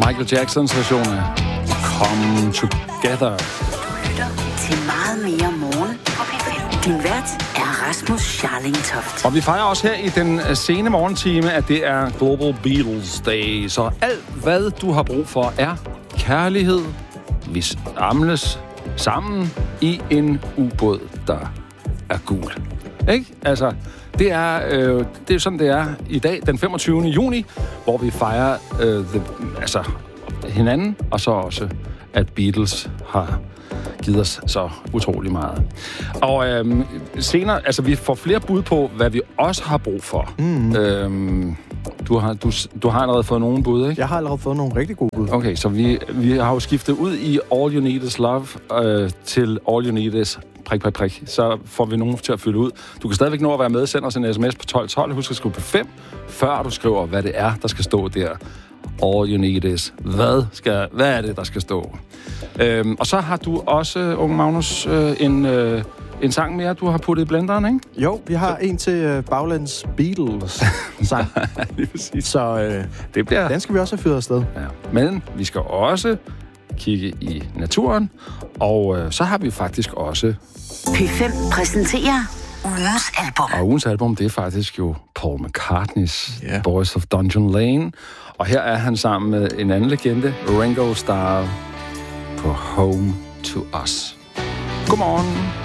Michael Jacksons version af Come Together. Lytter til meget mere morgen på P5. Din vært er Rasmus Scharling Toft. Og vi fejrer også her i den sene morgentime, at det er Global Beatles Day. Så alt, hvad du har brug for, er kærlighed. Vi samles sammen i en ubåd, der er gul. Ikke? Altså, det er sådan, det er i dag, den 25. juni, hvor vi fejrer hinanden, og så også, at Beatles har givet os så utrolig meget. Og senere, altså vi får flere bud på, hvad vi også har brug for. Du har allerede fået nogle bud, ikke? Jeg har allerede fået nogle rigtig gode bud. Okay, så vi har jo skiftet ud i All You Need Is Love til All You Need Is prik. Så får vi nogen til at fylde ud. Du kan stadigvæk nå at være med. Send os en sms på 1212. Husk at skrive på 5, før du skriver, hvad det er, der skal stå der. All You Need Is. Hvad er det, der skal stå? Og så har du også, unge Magnus, en sang mere, du har puttet i blenderen, ikke? Jo, vi har en til Baglands Beatles-sang. Så det bliver... den skal vi også have fyret afsted. Ja. Men vi skal også kigge i naturen, og så har vi faktisk også... P5 præsenterer ugens album. Og ugens album, det er faktisk jo Paul McCartney's Boys of Dungeon Lane. Og her er han sammen med en anden legende, Ringo Starr, på Home to Us. Godmorgen.